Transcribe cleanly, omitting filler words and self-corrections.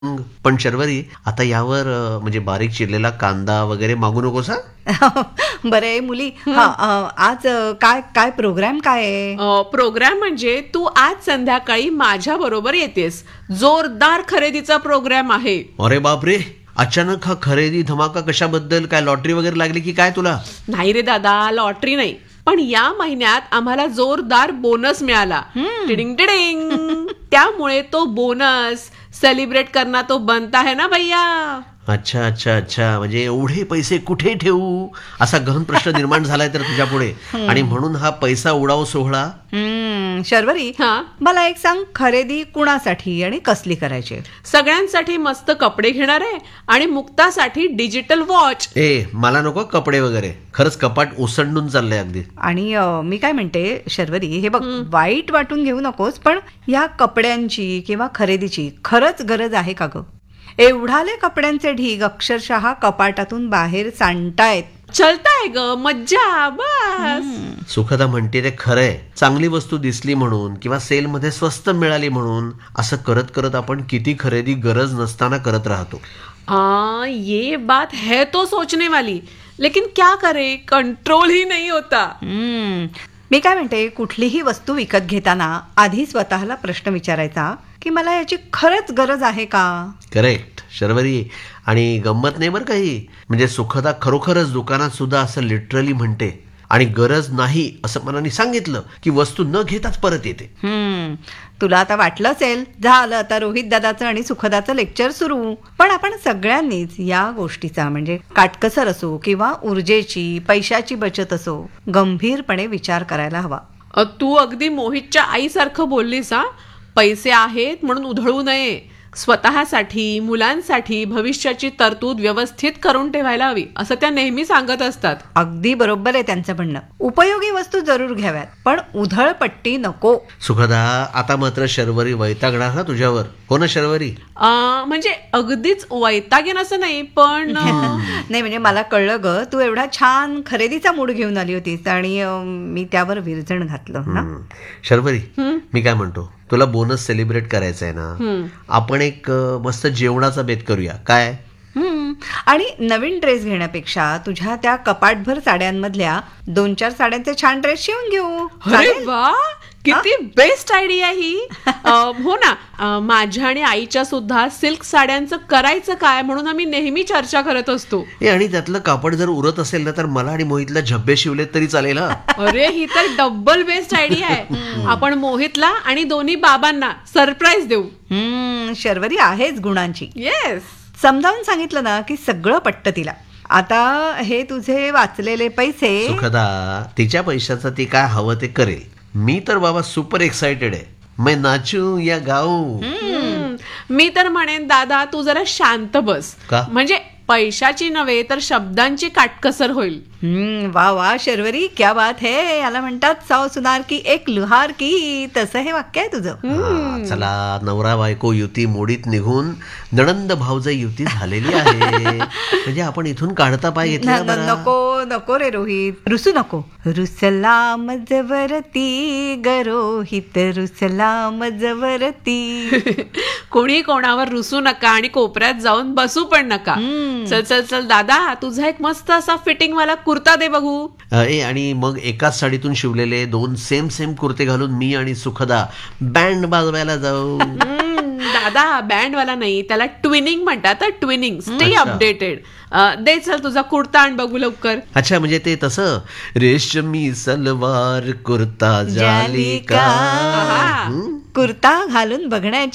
पण शर्वरी आता यावर म्हणजे बारीक चिरलेला कांदा वगैरे मागू नकोस हा. बरं आहे मुली. हा आज काय काय प्रोग्राम काय आहे? प्रोग्राम म्हणजे तू आज संध्याकाळी माझ्या बरोबर येतेस. जोरदार खरेदीचा प्रोग्राम आहे. अरे बापरे, अचानक हा खरेदी धमाका कशाबद्दल? काय लॉटरी वगैरे लागली की काय तुला? नाही रे दादा, लॉटरी नाही, पण या महिन्यात आम्हाला जोरदार बोनस मिळाला. Tiding tiding. त्यामुळे तो बोनस सेलिब्रेट करना तो बनता है ना भैया. अच्छा अच्छा अच्छा, म्हणजे एवढे पैसे कुठे ठेवू असा गहन प्रश्न निर्माण झालाय तर तुझ्या पुढे, आणि म्हणून हा पैसा उडाव सोहळा. शर्वरी, हा? मला एक सांग, खरेदी कुणासाठी आणि कसली करायची? सगळ्यांसाठी मस्त कपडे घेणार आहे आणि मुक्तासाठी डिजिटल वॉच. मला नको कपडे वगैरे, खरंच कपाट ओसंडून चाललंय अगदी. आणि मी काय म्हणते शर्वरी, हे बघ, वाईट वाटून घेऊ नकोस, पण या कपड्यांची किंवा खरेदीची खरंच गरज आहे का ग? एवढाले कपड्यांचे ढीग अक्षरशः कपाटातून बाहेर सांडतायत. चलताय ग, मज्जा बस. सुखदा म्हणते ते खरंय, चांगली वस्तू दिसली म्हणून किंवा सेलमध्ये स्वस्त मिळाली म्हणून असं करत करत आपण किती खरेदी गरज नसताना करत राहतो. ये बात है तो सोचने वाली, लेकिन क्या करे, कंट्रोल ही नहीं होता. मी काय म्हणते, कुठलीही वस्तू विकत घेताना आधी स्वतःला प्रश्न विचारायचा की मला याची खरंच गरज आहे का? करेक्ट शर्वरी. आणि गंमत नाही बरं काही, म्हणजे सुखदा खरोखरच दुकानात सुद्धा असं लिटरली म्हणते, आणि गरज नाही असं मनाने सांगितलं की वस्तू न घेताच परत येते. तुला आता वाटलं असेल झालं आता रोहित दादाचं आणि सुखदाचं लेक्चर सुरू, पण आपण सगळ्यांनीच या गोष्टीचा, म्हणजे काटकसर असो किंवा ऊर्जेची पैशाची बचत असो, गंभीरपणे विचार करायला हवा. तू अगदी मोहितच्या आईसारखं बोललीस. पैसे आहेत म्हणून उधळू नये. स्वतःसाठी, मुलांसाठी भविष्याची तरतूद व्यवस्थित करून ठेवायला हवी, असं त्या नेहमी सांगत असतात. अगदी बरोबर आहे त्यांचं म्हणणं. उपयोगी वस्तू जरूर घ्याव्यात, पण उधळपट्टी नको. सुखदा, आता मात्र शर्वरी वैतागणार ना तुझ्यावर, हो ना शर्वरी? म्हणजे अगदीच वैतागेन असं नाही, पण नाही म्हणजे मला कळलं ग, तू एवढा छान खरेदीचा मूड घेऊन आली होतीस आणि मी त्यावर विरजण घातलं ना. शर्वरी, मी काय म्हणतो, तुला बोनस सेलिब्रेट करायचा आहे ना, आपण एक मस्त जेवणाचा बेत करूया काय? आणि नवीन ड्रेस घेण्यापेक्षा तुझ्या त्या कपाटभर साड्यांमधल्या 2-4 साड्यांचे छान ड्रेस शिवून घेऊ. अरे वा, किती बेस्ट आयडिया ही. हो ना, माझ्या आणि आईच्या सुद्धा सिल्क साड्यांचं करायचं काय म्हणून आम्ही नेहमी चर्चा करत असतो. आणि त्यातलं कापड जर उरत असेल ना, तर मला आणि मोहितला झब्बे शिवलेत तरी चालेल. अरे, ही तर डबल बेस्ट आयडिया आहे. आपण मोहितला आणि दोन्ही बाबांना सरप्राईज देऊ. शर्वरी आहेच गुणांची. येस. समजावून सांगितलं ना की सगळं पटतं तिला. आता हे तुझे वाचलेले पैसे. सुखदा, तिच्या पैशाचं ती काय हवं ते करेल. मी तर बाबा सुपर एक्साइटेड आहे. मैं नाचू या गाऊ. मी तर म्हणेन दादा, तू जरा शांत बस. का? म्हणजे पैशाची नव्हे तर शब्दांची काटकसर होईल. वा वा शर्वरी, क्या बात है. याला म्हणतात 100 सुनार की एक लुहार की. तसं हे वाक्य आहे तुझं. चला, नवरा बायको युती मोडीत निघून नणंद भावजाई युती झालेली आहे. म्हणजे आपण इथून काढता पाय घेतला. नको नको रे रोहित, रुसू नको. रुसला मजवरती गरोहित, रुसला मजवरती. कोणी कोणावर रुसू नका आणि कोपऱ्यात जाऊन बसू पण नका. चल चल चल दादा, तुझा एक मस्त असा फिटिंग वाला कुर्ता दे बघू. आणि मग एकाच साडीतून शिवलेले 2 सेम कुर्ते घालून मी आणि सुखदा बँड वाजवायला जाऊ. दादा, बँड वाला नाही, त्याला ट्विनिंग म्हणतात. ट्विनिंग. Stay updated. दे, चल तुझा कुर्ता आण बघू लवकर. अच्छा, म्हणजे ते तसं रेशमी सलवार कुर्ता जाली का. कुर्ता घालून बघण्याची